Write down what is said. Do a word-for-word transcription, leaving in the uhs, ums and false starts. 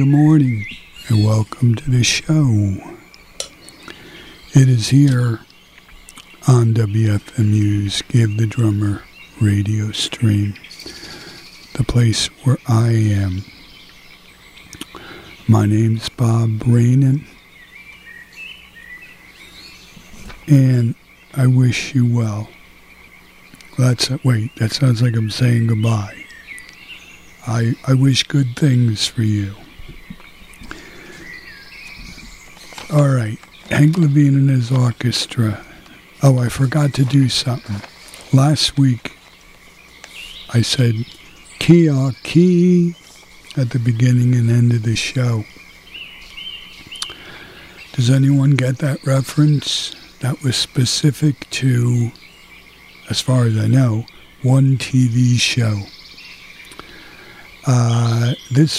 good morning, and welcome to the show. It is here on W F M U's Give the Drummer radio stream, the place where I am. My name's Bob Brainin, and I wish you well. That's wait, that sounds like I'm saying goodbye. I, I wish good things for you. All right, Hank Levine and his orchestra. Oh, I forgot to do something. Last week, I said key or key at the beginning and end of the show. Does anyone get that reference? That was specific to, as far as I know, one T V show. Uh, this